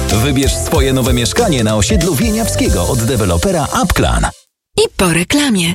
Wybierz swoje nowe mieszkanie na osiedlu Wieniawskiego od dewelopera Upclan. I po reklamie.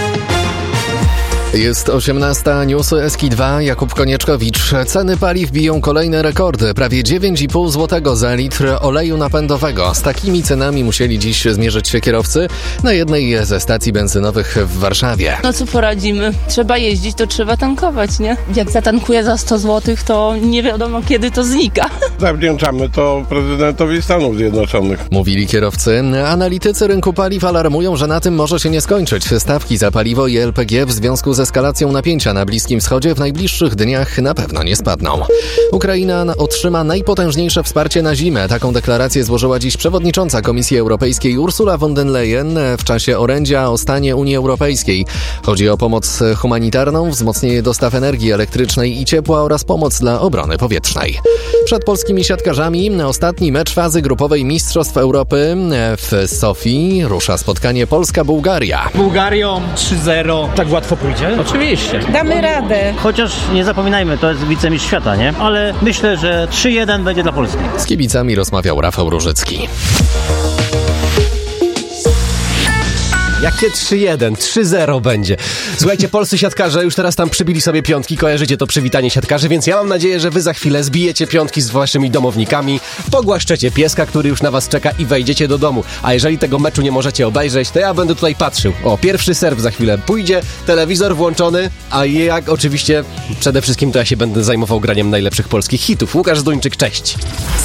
Jest 18, newsy SK2, Jakub Konieczkowicz. Ceny paliw biją kolejne rekordy. Prawie 9,5 zł za litr oleju napędowego. Z takimi cenami musieli dziś zmierzyć się kierowcy na jednej ze stacji benzynowych w Warszawie. No co poradzimy? Trzeba jeździć, to trzeba tankować, nie? Jak zatankuję za 100 zł, to nie wiadomo kiedy to znika. Zawdzięczamy to prezydentowi Stanów Zjednoczonych. Mówili kierowcy. Analitycy rynku paliw alarmują, że na tym może się nie skończyć. Stawki za paliwo i LPG w związku z eskalacją napięcia na Bliskim Wschodzie w najbliższych dniach na pewno nie spadną. Ukraina otrzyma najpotężniejsze wsparcie na zimę. Taką deklarację złożyła dziś przewodnicząca Komisji Europejskiej Ursula von der Leyen w czasie orędzia o stanie Unii Europejskiej. Chodzi o pomoc humanitarną, wzmocnienie dostaw energii elektrycznej i ciepła oraz pomoc dla obrony powietrznej. Przed polskimi siatkarzami ostatni mecz fazy grupowej Mistrzostw Europy w Sofii rusza spotkanie Polska-Bułgaria. Bułgarią 3-0. Tak łatwo pójdzie? Oczywiście. Damy radę. Chociaż nie zapominajmy, to jest wicemistrz świata, nie? Ale myślę, że 3-1 będzie dla Polski. Z kibicami rozmawiał Rafał Różycki. Jakie 3-1? 3-0 będzie. Słuchajcie, polscy siatkarze już teraz tam przybili sobie piątki, kojarzycie to przywitanie siatkarzy, więc ja mam nadzieję, że wy za chwilę zbijecie piątki z waszymi domownikami, pogłaszczecie pieska, który już na was czeka i wejdziecie do domu. A jeżeli tego meczu nie możecie obejrzeć, to ja będę tutaj patrzył. O, pierwszy serw za chwilę pójdzie, telewizor włączony, a jak oczywiście przede wszystkim to ja się będę zajmował graniem najlepszych polskich hitów. Łukasz Zduńczyk, cześć.